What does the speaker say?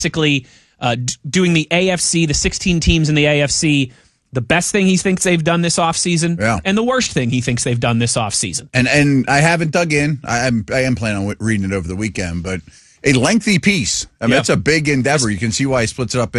basically doing the AFC, the 16 teams in the AFC, the best thing he thinks they've done this offseason, and the worst thing he thinks they've done this offseason. And I haven't dug in. I am planning on reading it over the weekend, but a lengthy piece. I mean, that's a big endeavor. You can see why he splits it up